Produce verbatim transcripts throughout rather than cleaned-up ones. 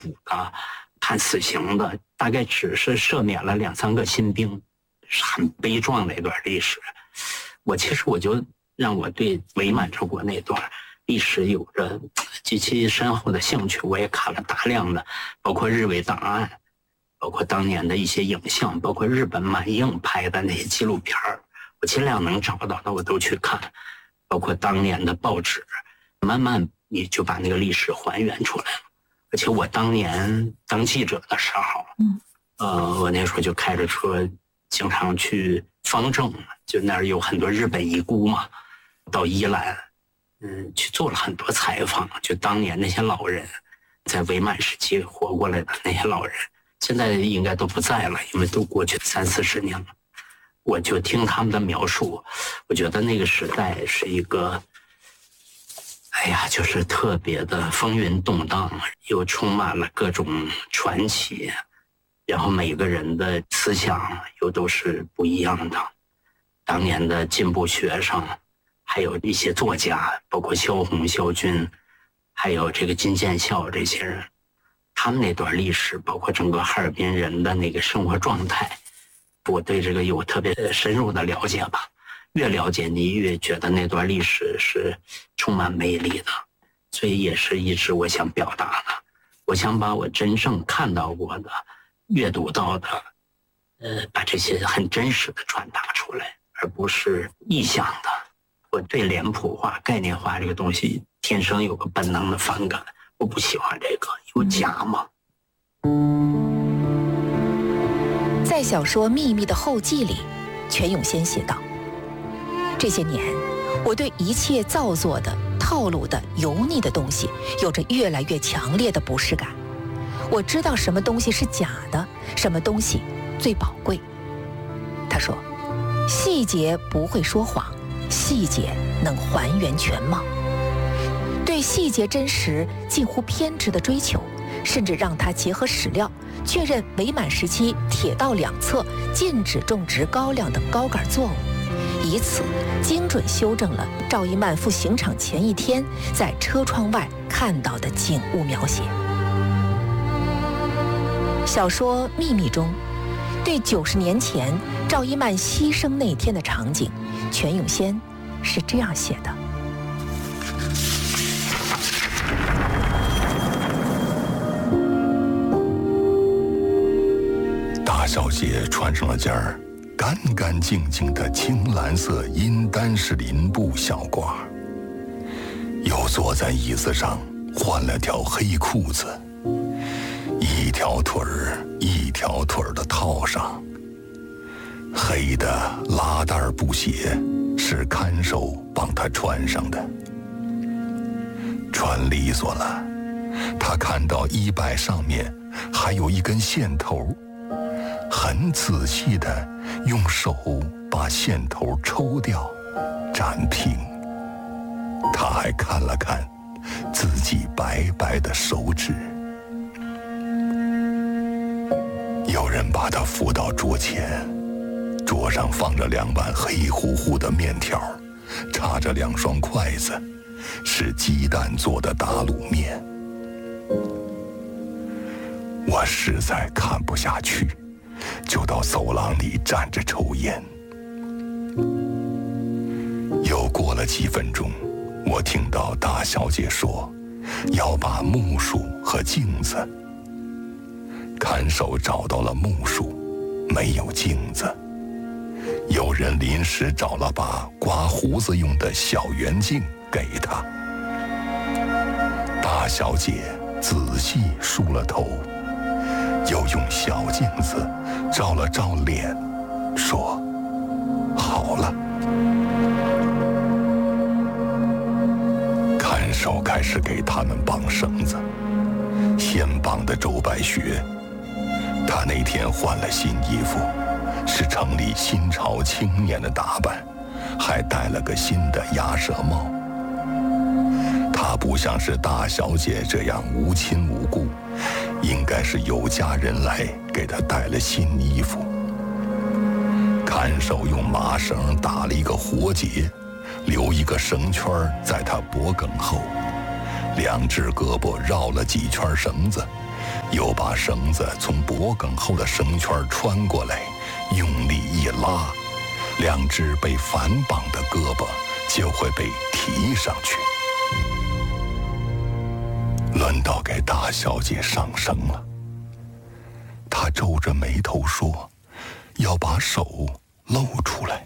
捕的、判死刑的，大概只是赦免了两三个新兵，是很悲壮的一段历史。我其实我就让我对伪满洲国那段历史有着极其深厚的兴趣，我也看了大量的，包括日伪档案，包括当年的一些影像，包括日本满映拍的那些纪录片我尽量能找到的我都去看，包括当年的报纸，慢慢你就把那个历史还原出来了。而且我当年当记者的时候，嗯，呃，我那时候就开着车，经常去方正，就那儿有很多日本遗孤嘛，到宜兰，嗯，去做了很多采访，就当年那些老人，在伪满时期活过来的那些老人，现在应该都不在了，因为都过去三四十年了。我就听他们的描述，我觉得那个时代是一个，哎呀，就是特别的风云动荡，又充满了各种传奇，然后每个人的思想又都是不一样的。当年的进步学生，还有一些作家，包括萧红、萧军，还有这个金建孝这些人，他们那段历史，包括整个哈尔滨人的那个生活状态，我对这个有特别深入的了解吧。越了解你越觉得那段历史是充满魅力的，所以也是一直我想表达的。我想把我真正看到过的、阅读到的，呃，把这些很真实的传达出来，而不是臆想的。我对脸谱化、概念化这个东西天生有个本能的反感，我不喜欢这个，有假嘛。 在小说《秘密》的后记里，全永先写道：这些年，我对一切造作的、套路的、油腻的东西有着越来越强烈的不适感。我知道什么东西是假的，什么东西最宝贵。他说，细节不会说谎，细节能还原全貌。对细节真实近乎偏执的追求，甚至让他结合史料确认伪满时期铁道两侧禁止种植高粱的高杆作物，以此精准修正了赵一曼赴刑场前一天在车窗外看到的景物描写。小说《秘密》中对九十年前赵一曼牺牲那天的场景，全永先是这样写的： 大小姐穿上了件儿干干净净的青蓝色阴丹式林布小褂，又坐在椅子上换了条黑裤子，一条腿儿一条腿儿的套上。黑的拉带布鞋是看守帮她穿上的，穿利索了，她看到衣摆上面还有一根线头，很仔细地用手把线头抽掉，展平。他还看了看自己白白的手指。有人把他扶到桌前，桌上放着两碗黑乎乎的面条，插着两双筷子，是鸡蛋做的打卤面。我实在看不下去，就到走廊里站着抽烟。又过了几分钟，我听到大小姐说要把木梳和镜子。看守找到了木梳，没有镜子。有人临时找了把刮胡子用的小圆镜给他。大小姐仔细梳了头，又用小镜子照了照脸，说：“好了。”看守开始给他们绑绳子，先绑的周白学。他那天换了新衣服，是城里新潮青年的打扮，还戴了个新的鸭舌帽。他不像是大小姐这样无亲无故，应该是有家人来给他带了新衣服。看守用麻绳打了一个活结，留一个绳圈在他脖梗后，两只胳膊绕了几圈绳子， 又把绳子从脖梗后的绳圈穿过来，用力一拉，两只被反绑的胳膊就会被提上去。轮到给大小姐上绳了，她皱着眉头说：“要把手露出来。”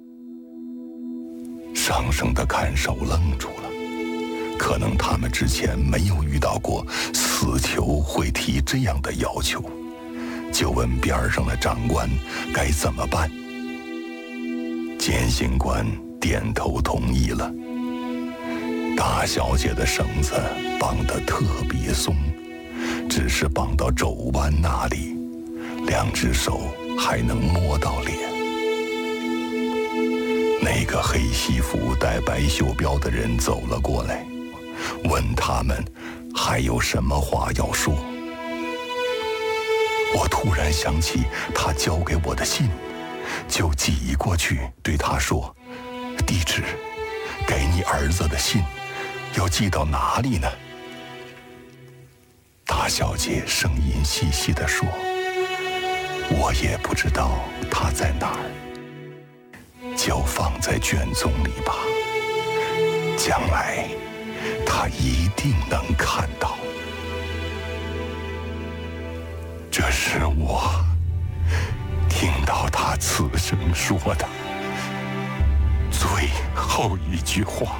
上绳的看守愣住了，可能他们之前没有遇到过死囚会提这样的要求，就问边上的长官该怎么办。监刑官点头同意了。大小姐的绳子绑得特别松，只是绑到肘弯那里，两只手还能摸到脸。那个黑西服戴白袖标的人走了过来，问他们还有什么话要说。我突然想起他交给我的信，就挤过去对他说：“地址，给你儿子的信要寄到哪里呢？”大小姐声音细细地说：“我也不知道他在哪儿，就放在卷宗里吧，将来他一定能看到。”这是我听到他此生说的最后一句话。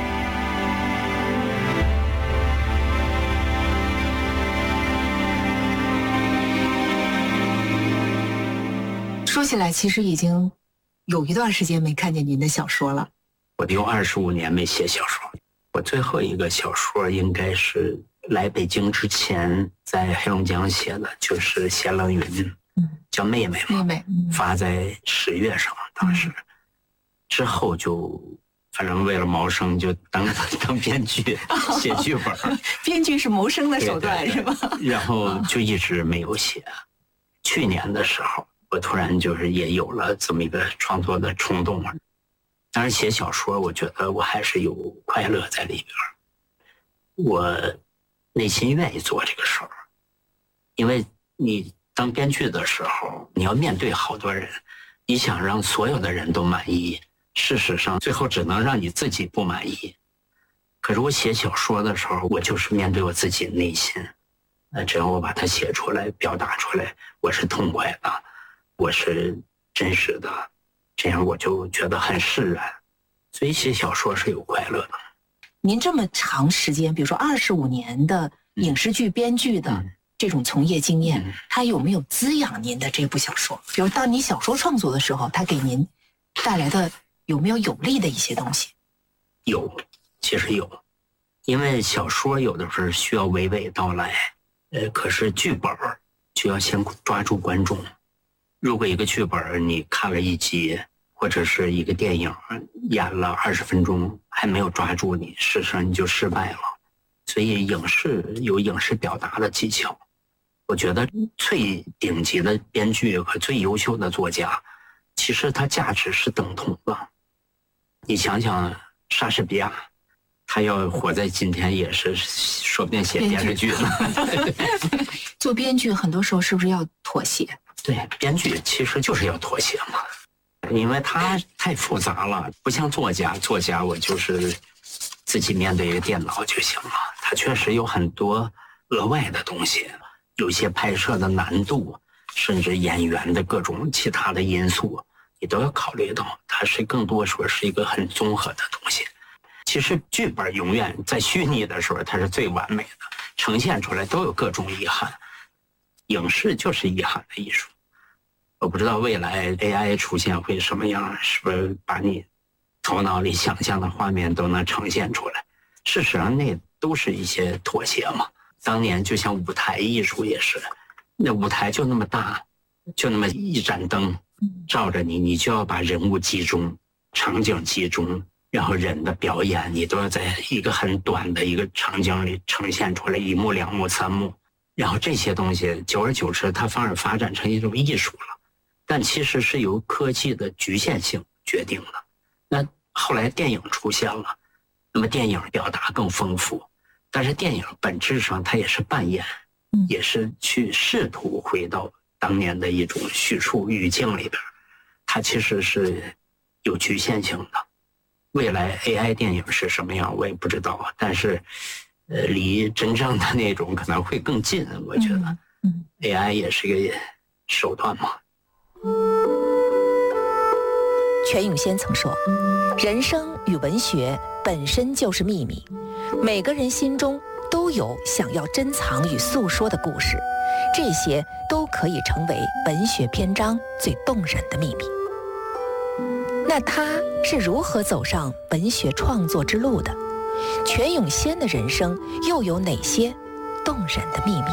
说起来，其实已经有一段时间没看见您的小说了。 我有二十五年没写小说，我最后一个小说应该是来北京之前在黑龙江写的，就是写了云，嗯，叫妹妹嘛， 妹妹、嗯、 发在十月上，当时、嗯、之后就反正为了谋生就当当编剧写剧本。 编剧是谋生的手段，对对对，是吧？ 然后就一直没有写。去年的时候我突然就是也有了这么一个创作的冲动。当然写小说我觉得我还是有快乐在里边，我内心愿意做这个事儿。因为你当编剧的时候你要面对好多人，你想让所有的人都满意，事实上最后只能让你自己不满意。可是我写小说的时候我就是面对我自己内心，那只要我把它写出来表达出来，我是痛快的，我是真实的，这样我就觉得很释然。所以写小说是有快乐的。 您这么长时间，比如说二十五年的影视剧编剧的这种从业经验、嗯、它有没有滋养您的这部小说？比如当你小说创作的时候，它给您带来的有没有有利的一些东西？ 有，其实有。因为小说有的时候需要娓娓道来，呃，可是剧本就要先抓住观众。如果一个剧本你看了一集，或者是一个电影演了二十分钟还没有抓住你，事实上你就失败了。所以影视有影视表达的技巧，我觉得最顶级的编剧和最优秀的作家其实它价值是等同的。你想想莎士比亚，他要活在今天也是说不定写电视剧了。 做编剧很多时候是不是要妥协？ 对，编剧其实就是要妥协嘛，因为它太复杂了，不像作家，作家我就是自己面对一个电脑就行了。它确实有很多额外的东西，有些拍摄的难度，甚至演员的各种其他的因素，你都要考虑到。它是更多说是一个很综合的东西。其实剧本永远在虚拟的时候它是最完美的，呈现出来都有各种遗憾。影视就是遗憾的艺术。我不知道未来 A I 出现会什么样，是不是把你头脑里想象的画面都能呈现出来？事实上那都是一些妥协嘛。当年就像舞台艺术也是，那舞台就那么大，就那么一盏灯照着你，你就要把人物集中，场景集中，然后人的表演你都要在一个很短的一个场景里呈现出来，一幕两幕三幕，然后这些东西久而久之它反而发展成一种艺术了。但其实是由科技的局限性决定的。那后来电影出现了，那么电影表达更丰富，但是电影本质上它也是扮演， 也是去试图回到当年的一种叙述语境里边，它其实是有局限性的。未来 A I 电影是什么样，我也不知道，但是，呃，离真正的那种可能会更近。我觉得，嗯，A I 也是一个手段嘛。 全永先曾说：“人生与文学本身就是秘密，每个人心中都有想要珍藏与诉说的故事，这些都可以成为文学篇章最动人的秘密。”那他是如何走上文学创作之路的？全永先的人生又有哪些动人的秘密？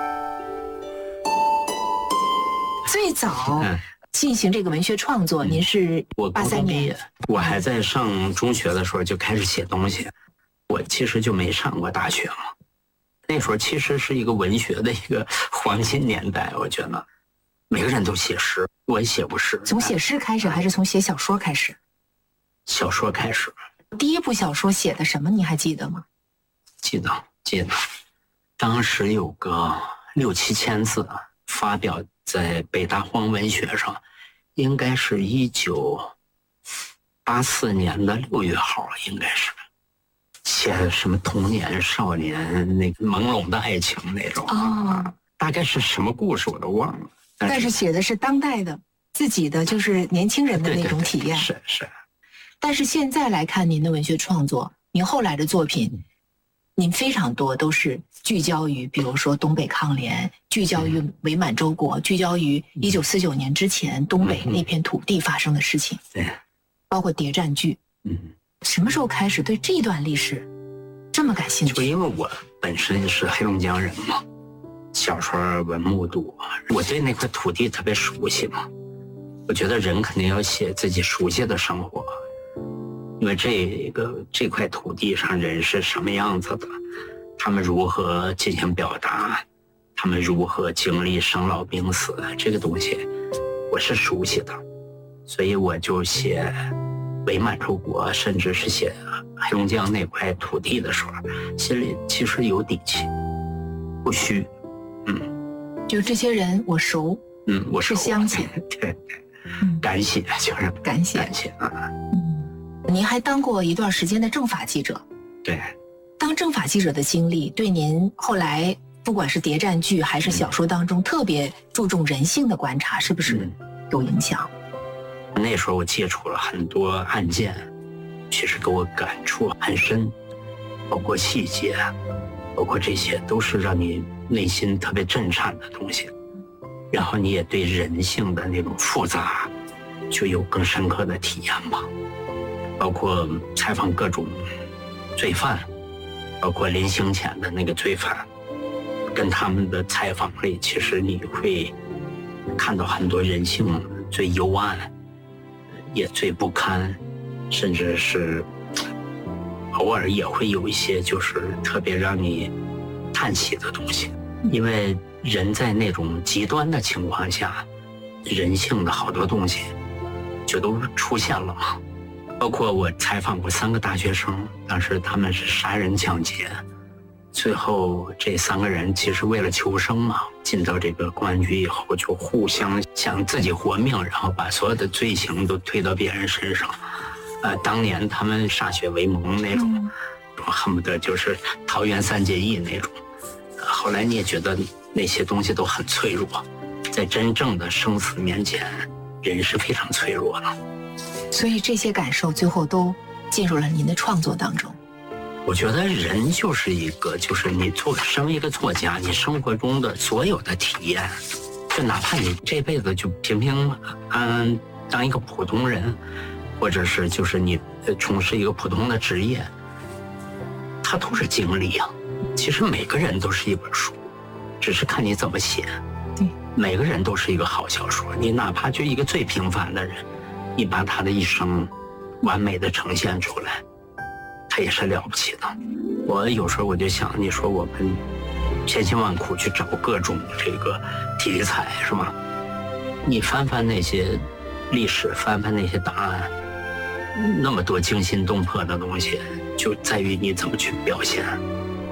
最早进行这个文学创作，嗯、您是八三年， 我还在上中学的时候就开始写东西。我其实就没上过大学嘛，那时候其实是一个文学的一个黄金年代，我觉得每个人都写诗，我也写过诗。 从写诗开始，还是从写小说开始？ 小说开始。 第一部小说写的什么？你还记得吗？ 记得，记得。当时有个六七千字，发表在北大荒文学上，应该是一九八四年的六月号，应该是。写什么童年、少年那个朦胧的爱情那种哦，大概是什么故事我都忘了。 但是, 但是写的是当代的自己的，就是年轻人的那种体验。 对对对是是。 但是现在来看您的文学创作，您后来的作品，嗯、您非常多都是聚焦于，比如说东北抗联，聚焦于伪满洲国，嗯、聚焦于一九四九年之前东北那片土地发生的事情。 对、嗯， 包括谍战剧。嗯。什么时候开始对这段历史这么感兴趣？ 就因为我本身是黑龙江人嘛，小时候文目睹，我对那块土地特别熟悉嘛。我觉得人肯定要写自己熟悉的生活，因为这个这块土地上人是什么样子的，他们如何进行表达，他们如何经历生老病死，这个东西我是熟悉的，所以我就写伪满洲国，甚至是写黑龙江那块土地的时候，心里其实有底气，不虚。嗯， 就这些人我熟， 嗯，我是乡亲， 对，嗯，感谢就是感谢感谢啊。 嗯，您还当过一段时间的政法记者， 对， 当政法记者的经历对您后来不管是谍战剧还是小说当中、嗯、特别注重人性的观察，是不是有影响？ 嗯，那时候我接触了很多案件，其实给我感触很深，包括细节，包括这些都是让你内心特别震颤的东西，然后你也对人性的那种复杂就有更深刻的体验吧。包括采访各种罪犯，包括临刑前的那个罪犯，跟他们的采访里，其实你会看到很多人性最幽暗也最不堪，甚至是偶尔也会有一些就是特别让你叹息的东西。因为人在那种极端的情况下，人性的好多东西就都出现了嘛。包括我采访过三个大学生，当时他们是杀人抢劫，最后这三个人其实为了求生嘛，进到这个公安局以后就互相想自己活命，然后把所有的罪行都推到别人身上。呃，当年他们歃血为盟那种，嗯、恨不得就是桃园三结义那种。呃、后来你也觉得那些东西都很脆弱，在真正的生死面前，人是非常脆弱的。 所以这些感受最后都进入了您的创作当中。 我觉得人就是一个，就是你做身为一个作家，你生活中的所有的体验，就哪怕你这辈子就平平安安当一个普通人，或者是就是你从事一个普通的职业，它都是经历啊。其实每个人都是一本书，只是看你怎么写。 对， 每个人都是一个好小说，你哪怕就一个最平凡的人，你把他的一生完美的呈现出来，他也是了不起的。我有时候我就想，你说我们千辛万苦去找各种这个题材，是吧？你翻翻那些历史，翻翻那些档案，那么多惊心动魄的东西，就在于你怎么去表现。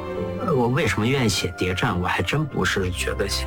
我为什么愿意写谍战？我还真不是觉得